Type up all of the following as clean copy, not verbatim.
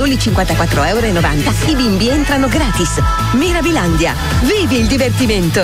soli 54,90 €. I bimbi entrano gratis. Mirabilandia, vivi il divertimento.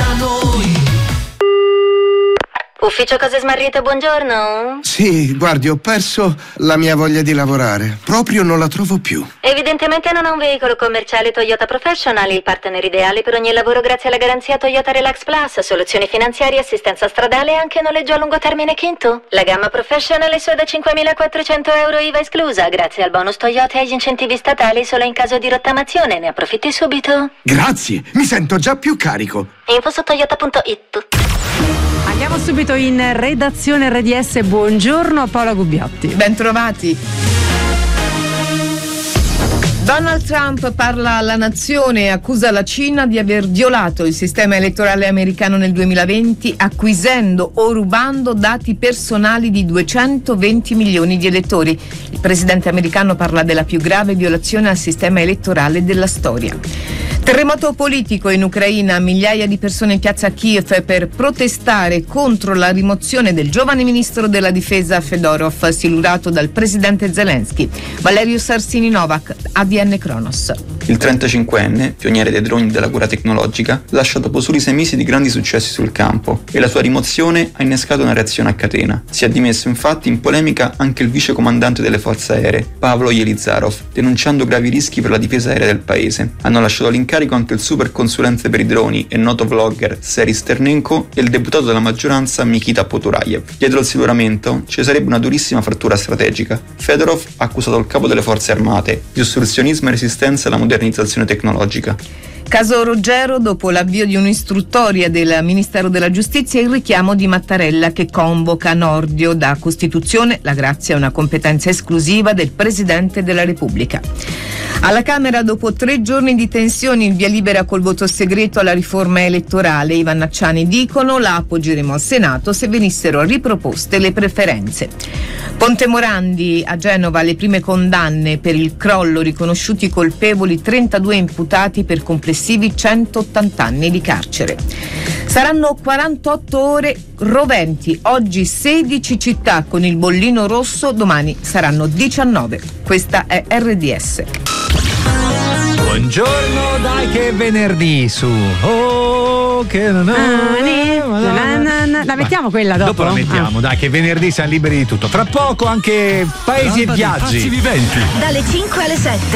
Ufficio Cose Smarrite, buongiorno. Sì, guardi, ho perso la mia voglia di lavorare. Proprio non la trovo più. Evidentemente non ha un veicolo commerciale Toyota Professional, il partner ideale per ogni lavoro grazie alla garanzia Toyota Relax Plus, soluzioni finanziarie, assistenza stradale e anche noleggio a lungo termine Kinto. La gamma Professional è solo da 5.400 € IVA esclusa, grazie al bonus Toyota e agli incentivi statali solo in caso di rottamazione. Ne approfitti subito. Grazie, mi sento già più carico. Info su toyota.it. Andiamo subito in redazione RDS. Buongiorno a Paola Gubbiotti. Bentrovati. Donald Trump parla alla nazione e accusa la Cina di aver violato il sistema elettorale americano nel 2020, acquisendo o rubando dati personali di 220 milioni di elettori. Il presidente americano parla della più grave violazione al sistema elettorale della storia. Terremoto politico in Ucraina, migliaia di persone in piazza Kiev per protestare contro la rimozione del giovane ministro della difesa Fedorov, silurato dal presidente Zelensky. Valerio Sarsini Novak, ADN Kronos. Il 35enne, pioniere dei droni della cura tecnologica, lascia dopo soli 6 mesi di grandi successi sul campo e la sua rimozione ha innescato una reazione a catena. Si è dimesso infatti in polemica anche il vice comandante delle forze aeree, Pavlo Yelizarov, denunciando gravi rischi per la difesa aerea del paese. Hanno lasciato l'incarico anche il super consulente per i droni e noto vlogger Serhiy Sternenko e il deputato della maggioranza Mikita Podurayev. Dietro il siluramento ci sarebbe una durissima frattura strategica. Fedorov ha accusato il capo delle forze armate di ostruzionismo e resistenza alla modernizzazione tecnologica. Caso Ruggero, dopo l'avvio di un'istruttoria del Ministero della Giustizia, il richiamo di Mattarella che convoca Nordio. Da Costituzione la grazia è una competenza esclusiva del Presidente della Repubblica. Alla Camera, dopo 3 giorni di tensioni, il via libera col voto segreto alla riforma elettorale. I vannacciani dicono: la appoggeremo al Senato se venissero riproposte le preferenze. Ponte Morandi, a Genova, le prime condanne per il crollo, riconosciuti colpevoli 32 imputati per complessivi 180 anni di carcere. Saranno 48 ore roventi, oggi 16 città con il bollino rosso, domani saranno 19. Questa è RDS. Buongiorno, dai che è venerdì su. Oh, che non la mettiamo quella dopo? Dopo la mettiamo, dai che venerdì siamo liberi di tutto. Fra poco anche paesi e viaggi. Dalle 5 alle 7.